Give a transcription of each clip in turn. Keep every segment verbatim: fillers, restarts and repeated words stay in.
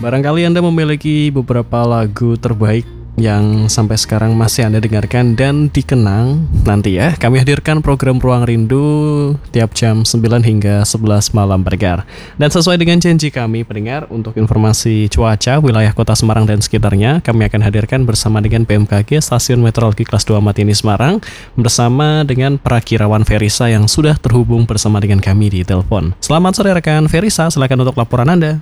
Barangkali Anda memiliki beberapa lagu terbaik yang sampai sekarang masih Anda dengarkan dan dikenang. Nanti ya, kami hadirkan program Ruang Rindu tiap jam sembilan hingga sebelas malam pendengar. Dan sesuai dengan janji kami pendengar, untuk informasi cuaca wilayah Kota Semarang dan sekitarnya, kami akan hadirkan bersama dengan B M K G Stasiun Meteorologi Kelas dua Matiani Semarang bersama dengan Prakirawan Ferisa yang sudah terhubung bersama dengan kami di telepon. Selamat sore rekan Ferisa, silakan untuk laporan Anda.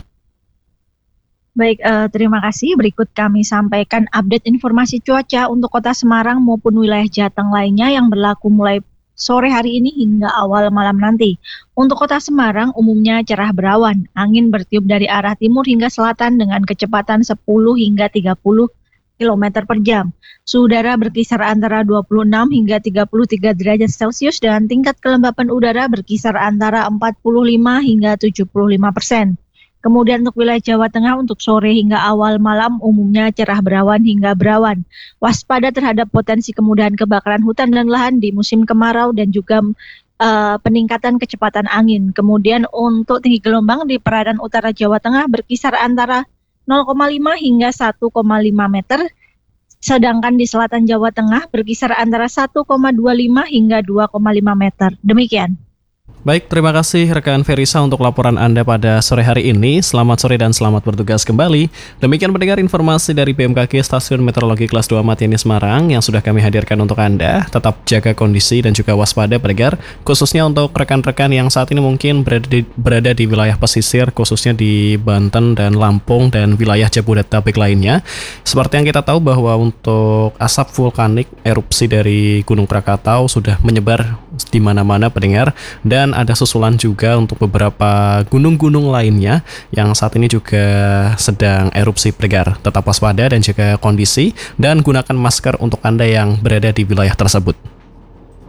Baik, uh, terima kasih. Berikut kami sampaikan update informasi cuaca untuk Kota Semarang maupun wilayah Jateng lainnya yang berlaku mulai sore hari ini hingga awal malam nanti. Untuk Kota Semarang umumnya cerah berawan, angin bertiup dari arah timur hingga selatan dengan kecepatan sepuluh hingga tiga puluh kilometer per jam. Suhu udara berkisar antara dua puluh enam hingga tiga puluh tiga derajat Celcius dan tingkat kelembapan udara berkisar antara empat puluh lima hingga tujuh puluh lima persen. Kemudian untuk wilayah Jawa Tengah untuk sore hingga awal malam umumnya cerah berawan hingga berawan. Waspada terhadap potensi kemudahan kebakaran hutan dan lahan di musim kemarau dan juga uh, peningkatan kecepatan angin. Kemudian untuk tinggi gelombang di perairan utara Jawa Tengah berkisar antara nol koma lima hingga satu koma lima meter. Sedangkan di selatan Jawa Tengah berkisar antara satu koma dua lima hingga dua koma lima meter. Demikian. Baik, terima kasih rekan Ferisa untuk laporan Anda pada sore hari ini. Selamat sore dan selamat bertugas kembali. Demikian pendengar informasi dari B M K G Stasiun Meteorologi Kelas dua Matiani Semarang yang sudah kami hadirkan untuk Anda. Tetap jaga kondisi dan juga waspada pendengar, khususnya untuk rekan-rekan yang saat ini mungkin berada di, berada di wilayah pesisir, khususnya di Banten dan Lampung dan wilayah Jabodetabek lainnya. Seperti yang kita tahu bahwa untuk asap vulkanik erupsi dari Gunung Krakatau sudah menyebar di mana-mana pendengar, dan ada susulan juga untuk beberapa gunung-gunung lainnya yang saat ini juga sedang erupsi pendengar. Tetap waspada dan jaga kondisi dan gunakan masker untuk Anda yang berada di wilayah tersebut.